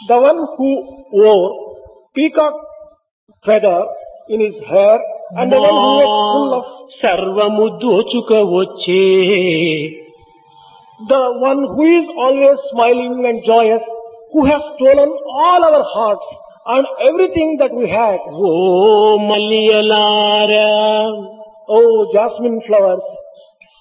The one who wore peacock feather in his hair and the one who was full of, సర్వము దోచుక వచ్చే the one who is always smiling and joyous, who has stolen all our hearts and everything that we had. Oh మల్లియలారా Oh, jasmine flowers,